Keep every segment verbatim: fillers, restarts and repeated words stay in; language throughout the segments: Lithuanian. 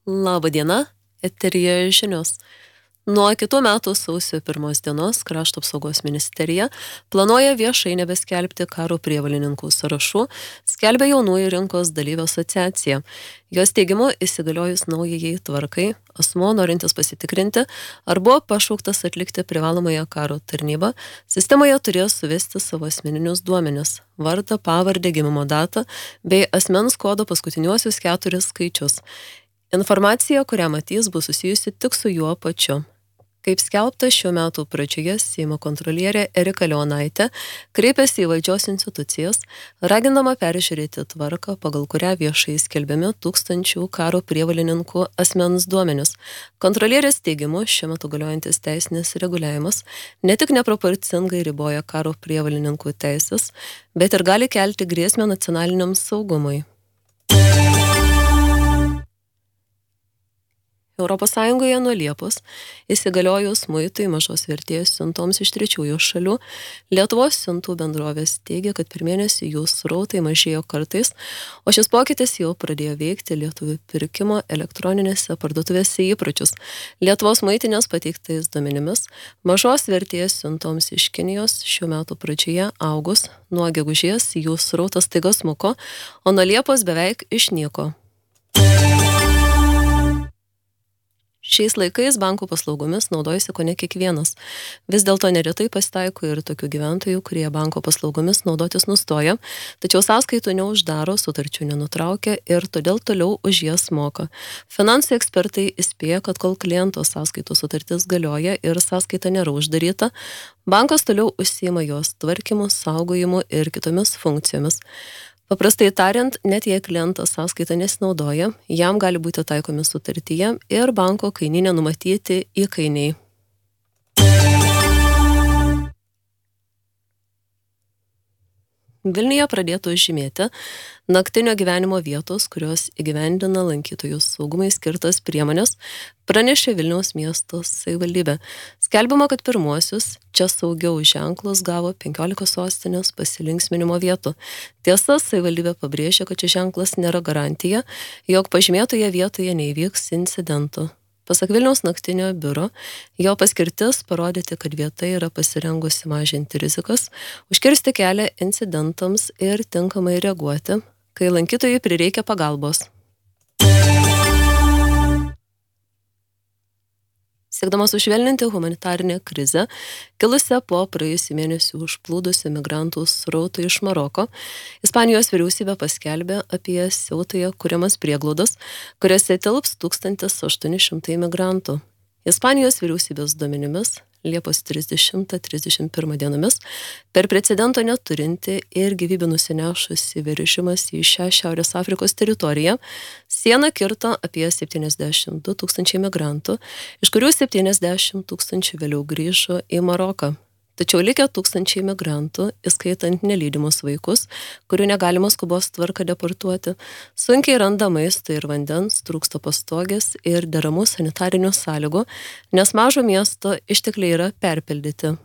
Labą dieną, eteryje žinios. Nuo kitų metų sausio pirmos dienos Krašto apsaugos ministerija planuoja viešai nebeskelbti karo prievolininkų sąrašų, skelbia jaunųjų rinkos dalyvių asociacija. Jos teigimu, įsigaliojus naujai tvarkai, asmuo norintis pasitikrinti, ar buvo pašauktas atlikti privalomąją karo tarnybą, sistemoje turės suvesti savo asmeninius duomenis - vardą, pavardę, gimimo datą bei asmens kodo paskutiniuosius keturis skaičius. Informacija, kurią matys, bus susijusi tik su juo pačiu. Kaip skelbta, šiuo metų pradžioje Seimo kontrolierė Erika Leonaitė kreipėsi į valdžios institucijas, ragindama peržiūrėti tvarką, pagal kurią viešai skelbiami tūkstančių karo prievolininkų asmens duomenis. Kontrolierės teigimu, šiuo metu galiojantis teisinis reguliavimas ne tik neproporcingai riboja karo prievolininkų teisės, bet ir gali kelti grėsmę nacionaliniam saugumui. Europos Sąjungoje nuo Liepos įsigaliojus muitui mažos vertės siuntoms iš trečiųjų šalių, Lietuvos siuntų bendrovės teigia, kad per mėnesį jų srautai mažėjo kartais, o šis pokytis jau pradėjo veikti lietuvių pirkimo elektroninėse parduotuvėse įpročius. Lietuvos muitinės pateiktais duomenimis mažos vertės siuntoms iš Kinijos šių metų pradžioje augus, nuo gegužės jų srautas staiga smuko, o nuo Liepos beveik išnyko. Šiais laikais bankų paslaugomis naudojasi kone kiekvienas. Vis dėlto neretai pasitaiko ir tokių gyventojų, kurie banko paslaugomis naudotis nustoja, tačiau sąskaitų neuždaro, sutarčių nenutraukia ir todėl toliau už jas moka. Finansų ekspertai įspėja, kad kol kliento sąskaitų sutartis galioja ir sąskaita nėra uždaryta, bankas toliau užsiima jos tvarkymu, saugojimu ir kitomis funkcijomis. Paprastai tariant, net jei klientas sąskaitą nesinaudoja, jam gali būti taikomi sutartyje ir banko kainyne numatyti įkainiai. Vilniuje pradėtų žymėti naktinio gyvenimo vietos, kurios įgyvendina lankytojų saugumai skirtas priemonės, pranešė Vilniaus miesto savivaldybė. Skelbiama, kad pirmuosius čia saugiau ženklus gavo penkiolika sostinės pasilinksminimo vietų. Tiesa, savivaldybė pabrėžė, kad šis ženklas nėra garantija, jog pažymėtoje vietoje neįvyks incidentų. Pasak Vilniaus naktinio biuro, jo paskirtis parodyti, kad vieta yra pasirengusi mažinti rizikas, užkirsti kelią incidentams ir tinkamai reaguoti, kai lankytojai prireikia pagalbos. Siekdamas sušvelninti humanitarinę krizę, kilusią po praėjusį mėnesį užplūdusių migrantų srautų iš Maroko, Ispanijos vyriausybė paskelbė apie siautoje kuriamas prieglaudas, kuriuose tilps tūkstantis aštuoni šimtai migrantų. Ispanijos vyriausybės duomenimis Liepos trisdešimtą trisdešimt pirmą dienomis per precedento neturinti ir gyvybę nusinešusi veržimas į šią Šiaurės Afrikos teritoriją sieną kirto apie septyniasdešimt du tūkstančiai migrantų, iš kurių septyniasdešimt tūkstančių vėliau grįžo į Maroką. Tačiau likę tūkstančiai migrantų, įskaitant nelydimus vaikus, kurių negalima skubos tvarka deportuoti, sunkiai randa maisto ir vandens, trūksta pastogės ir deramų sanitarinių sąlygų, nes mažo miesto ištekliai yra perpildyti.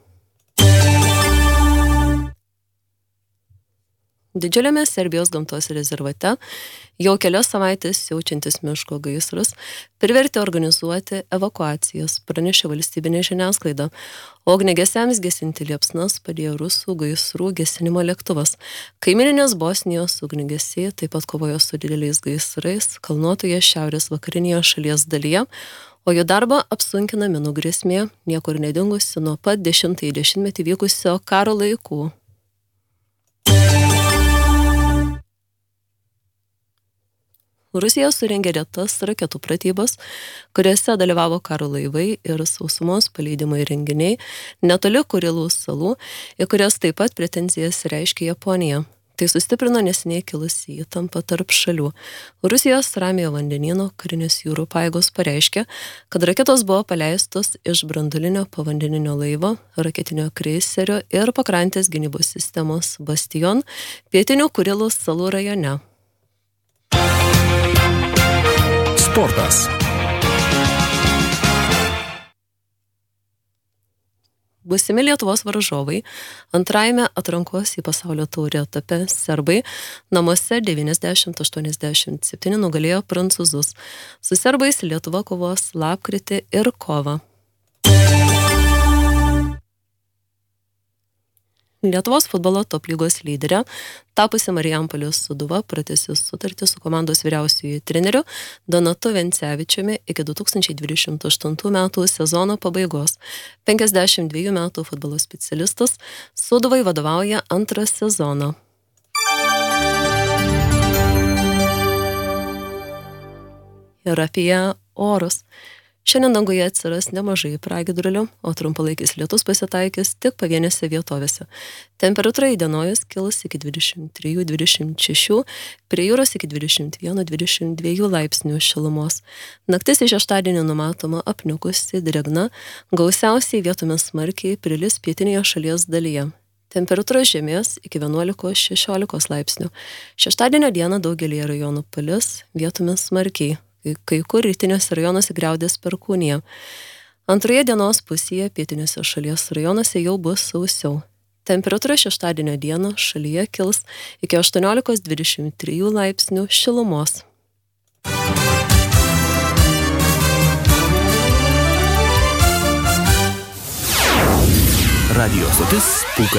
Didžiuliame Serbijos gamtos rezervate jau kelias savaitės siaučiantis miško gaisras privertė organizuoti evakuacijas, pranešė valstybinė žiniasklaida. O ugniagesiams gesinti liepsnas padėjo rusų gaisrų gesinimo lėktuvas. Kaimyninės Bosnijos ugniagesiai taip pat kovojo su dideliais gaisrais kalnuotoje šiaurės vakarinėje šalies dalyje, o jų darbą apsunkina minų grėsmė, niekur nedingusi nuo pat dešimtąjį dešimtmetį vykusio karo laikų. Rusija surengė retas raketų pratybas, kuriuose dalyvavo karo laivai ir sausumos paleidimo įrenginiai netoli Kurilų salų, į kurias taip pat pretenzijas reiškė Japonija. Tai sustiprino neseniai kilusi įtampa tarp šalių. Rusijos Ramiojo vandenyno karinės jūrų pajėgos pareiškė, kad raketos buvo paleistos iš branduolinio povandeninio laivo, raketinio kreiserio ir pakrantės gynybos sistemos Bastion pietinių Kurilų salų rajone. Sportas. Būsimi Lietuvos varžovai antrajame atrankos į pasaulio taurę etape serbai namuose devyniasdešimt aštuoniasdešimt septyni nugalėjo prancūzus. Su serbais Lietuva kovos lapkritį ir kovą. Lietuvos futbolo top lygos lyderė, tapusi Marijampolės Sūduva, pratęsė sutartį su komandos vyriausiuoju treneriu Donatu Vencevičiumi iki du tūkstančiai dvidešimt aštuntų metų sezono pabaigos. penkiasdešimt dviejų metų futbolo specialistas Sūduvai vadovauja antrą sezoną. Ir apie orus. Šiandien danguje atsiras nemažai pragiedrulių, o trumpalaikis lietus pasitaikys tik pavienėse vietovėse. Temperatūra įdienojus kils iki dvidešimt trijų dvidešimt šešių, prie jūros iki dvidešimt vienas dvidešimt dva laipsnių šilumos. Naktis į šeštadienį numatoma apniukusi, drėgna, gausiausiai vietomis smarkiai prilis pietinėje šalies dalyje. Temperatūra žemės iki vienuolikos šešiolikos laipsnių. Šeštadienio dieną daugelį rajonų palis, vietomis smarkiai. Kai kur rytiniuose rajonuose griaudės perkūnija. Antroje dienos pusėje pietiniuose šalies rajonuose jau bus sausiau. Temperatūra šeštadienio dieną šalyje kils iki aštuoniolikos dvidešimt trijų laipsnių šilumos. Radio stotis Pūga.